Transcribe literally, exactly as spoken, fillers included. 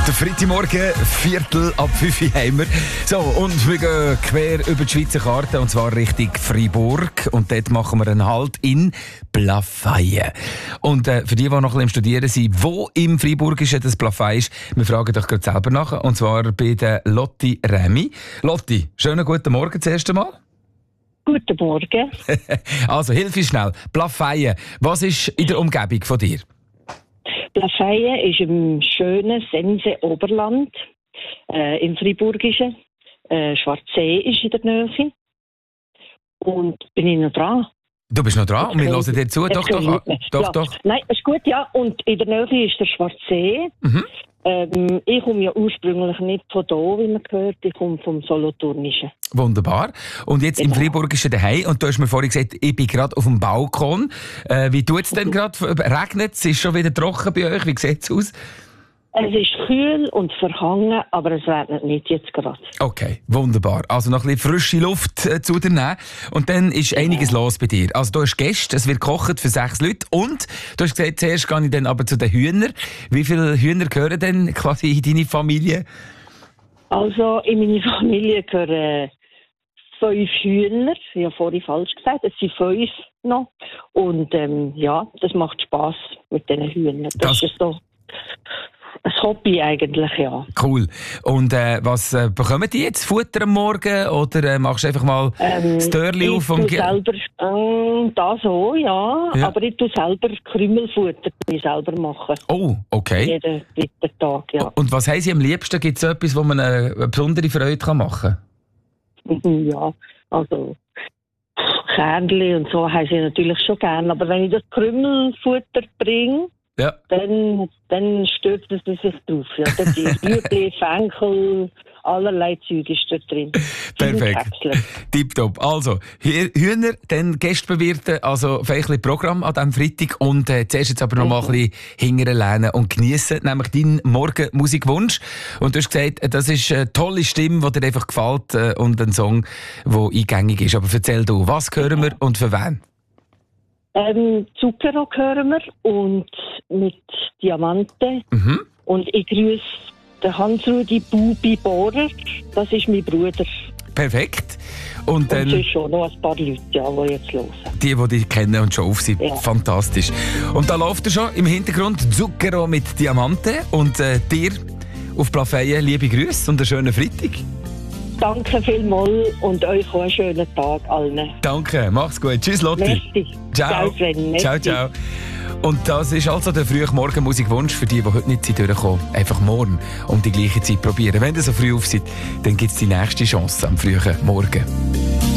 Der Freitagmorgen, Viertel ab fünf Uhr haben wir. So, und wir gehen quer über die Schweizer Karte, und zwar Richtung Freiburg. Und dort machen wir einen Halt in Plafeyen. Und äh, für die, die noch ein bisschen im Studieren sind, wo im Freiburg ist das Plafeyen ist, wir fragen doch gerade selber nach. Und zwar bei der Lotti Remy. Lotti, schönen guten Morgen das erste Mal. Guten Morgen. Also, hilf uns schnell. Plafeyen, was ist in der Umgebung von dir? Plafeyen ist im schönen Sense-Oberland, äh, im Freiburgischen. Äh, Schwarzsee ist in der Nähe. Und bin ich noch dran? Du bist noch dran und wir hören dir zu. Doch, doch, doch, ja. doch. Nein, ist gut, ja. Und in der Nähe ist der Schwarzsee. Mhm. Ähm, ich komme ja ursprünglich nicht von da, wie man hört. Ich komme vom Solothurnischen. Wunderbar. Und jetzt genau. Im Freiburgischen daheim. Und du hast mir vorhin gesagt, ich bin gerade auf dem Balkon. Äh, wie tut es denn gerade? Regnet es? Ist schon wieder trocken bei euch? Wie sieht es aus? Es ist kühl und verhangen, aber es regnet nicht jetzt gerade. Okay, wunderbar. Also noch ein bisschen frische Luft äh, zu dir nehmen. Und dann ist ja. einiges los bei dir. Also du hast Gäste, es wird gekocht für sechs Leute. Und du hast gesagt, zuerst gehe ich dann aber zu den Hühnern. Wie viele Hühner gehören denn quasi in deine Familie? Also in meine Familie gehören fünf Hühner. Ich habe vorhin falsch gesagt, es sind fünf noch. Und ähm, ja, das macht Spass mit diesen Hühnern. Das, das ist so ein Hobby eigentlich, ja. Cool. Und äh, was äh, bekommen die jetzt? Futter am Morgen? Oder äh, machst du einfach mal ähm, das Türchen auf? Und ich selber, äh, das auch, ja. ja. Aber ich tue selber Krümelfutter ich selber machen. Oh, okay. Jeden dritten Tag, ja. Und was haben Sie am liebsten? Gibt es etwas, wo man eine, eine besondere Freude machen kann? Ja, also Kernli und so haben sie natürlich schon gern. Aber wenn ich das Krümelfutter bringe, ja. Dann, dann stürzen sie sich drauf. Ja. Da ist Rüebli, Fenkel, allerlei Zeug ist da drin. Perfekt. Tipptopp. Also, Hühner, dann Gäste bewirten, also vielleicht ein Programm an diesem Freitag. Und äh, zuerst jetzt aber noch mal ein bisschen hingern lernen und geniessen, nämlich deinen Morgenmusikwunsch. Und du hast gesagt, das ist eine tolle Stimme, die dir einfach gefällt äh, und ein Song, der eingängig ist. Aber erzähl du, was hören wir und für wen? Ähm, Zuckerrock hören wir und mit Diamanten. Mhm. Und ich grüße den Hans-Rudi Bubi Bohrer. Das ist mein Bruder. Perfekt. Und dann. Und es sind schon noch ein paar Leute, ja, die jetzt hören. Die, die dich kennen und schon auf sind. Ja. Fantastisch. Und da läuft er schon im Hintergrund Zuckerrock mit Diamanten. Und äh, dir auf Plafeyen liebe Grüße und einen schönen Freitag. Danke vielmals und euch auch einen schönen Tag allen. Danke, mach's gut. Tschüss, Lotti. Merci. Ciao. Ciao, ciao, ciao. Und das ist also der frühe Morgenmusikwunsch für die, die heute nicht durchkommen. Einfach morgen um die gleiche Zeit probieren. Wenn ihr so früh auf seid, dann gibt es die nächste Chance am frühen Morgen.